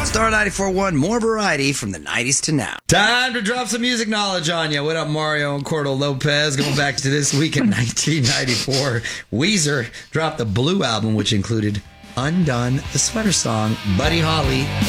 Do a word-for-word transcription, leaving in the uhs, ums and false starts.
Star ninety-four point one, more variety from the nineties to now. Time to drop some music knowledge on you. What up, Mario and Cordo Lopez? Going back to this week in nineteen ninety-four, Weezer dropped the Blue album, which included Undone, the Sweater Song, Buddy Holly,